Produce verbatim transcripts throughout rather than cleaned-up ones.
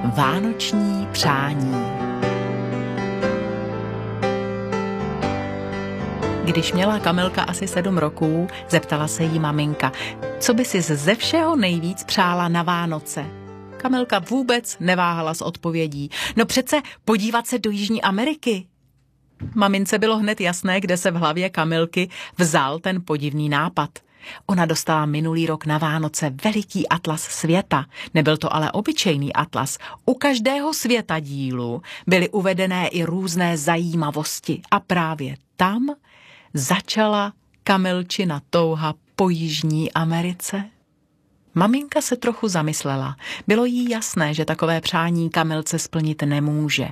Vánoční přání. Když měla Kamilka asi sedm roků, zeptala se jí maminka, co by si ze všeho nejvíc přála na Vánoce. Kamilka vůbec neváhala s odpovědí. No přece podívat se do Jižní Ameriky. Mamince bylo hned jasné, kde se v hlavě Kamilky vzal ten podivný nápad. Ona dostala minulý rok na Vánoce veliký atlas světa. Nebyl to ale obyčejný atlas. U každého světadílu byly uvedené i různé zajímavosti. A právě tam začala Kamilčina touha po Jižní Americe. Maminka se trochu zamyslela. Bylo jí jasné, že takové přání Kamilce splnit nemůže.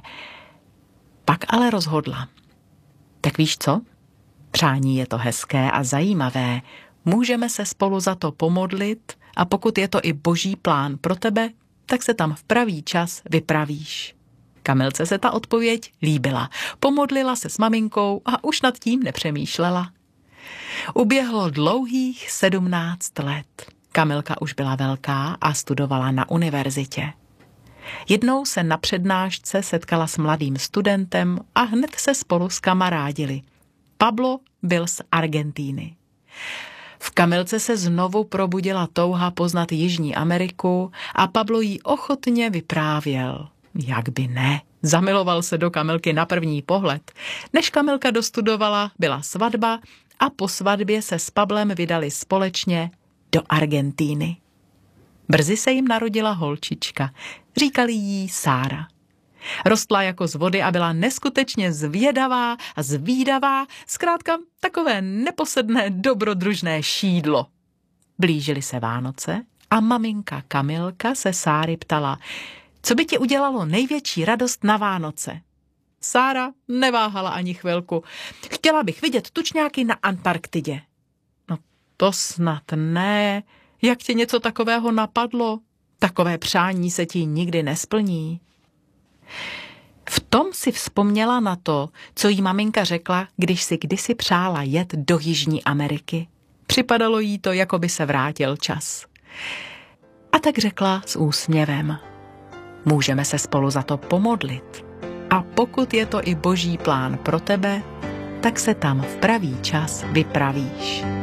Pak ale rozhodla. Tak víš co? Přání je to hezké a zajímavé. Můžeme se spolu za to pomodlit a pokud je to i boží plán pro tebe, tak se tam v pravý čas vypravíš. Kamilce se ta odpověď líbila. Pomodlila se s maminkou a už nad tím nepřemýšlela. Uběhlo dlouhých sedmnáct let. Kamilka už byla velká a studovala na univerzitě. Jednou se na přednášce setkala s mladým studentem a hned se spolu skamarádili. Pablo byl z Argentíny. V Kamilce se znovu probudila touha poznat Jižní Ameriku a Pablo jí ochotně vyprávěl. Jak by ne? Zamiloval se do Kamilky na první pohled. Než Kamilka dostudovala, byla svatba a po svatbě se s Pablem vydali společně do Argentíny. Brzy se jim narodila holčička. Říkali jí Sára. Rostla jako z vody a byla neskutečně zvědavá a zvídavá, zkrátka takové neposedné dobrodružné šídlo. Blížily se Vánoce a maminka Kamilka se Sáry ptala, co by ti udělalo největší radost na Vánoce? Sára neváhala ani chvilku. Chtěla bych vidět tučňáky na Antarktidě. No to snad ne. Jak ti něco takového napadlo? Takové přání se ti nikdy nesplní. V tom si vzpomněla na to, co jí maminka řekla, když si kdysi přála jet do Jižní Ameriky. Připadalo jí to, jako by se vrátil čas. A tak řekla s úsměvem. Můžeme se spolu za to pomodlit. A pokud je to i boží plán pro tebe, tak se tam v pravý čas vypravíš.